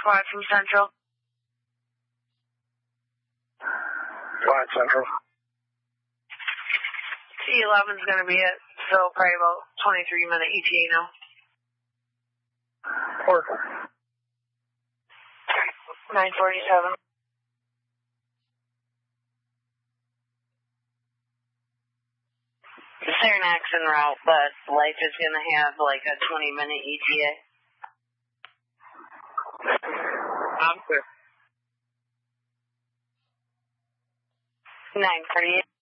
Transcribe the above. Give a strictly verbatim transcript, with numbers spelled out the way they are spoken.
Squad from Central. Squad Central. T eleven's going to be it, so probably about twenty-three minute E T A now. Four. nine forty-seven. Cerenax en route, but Life is going to have like a twenty minute E T A. I'm clear. nine forty-eight.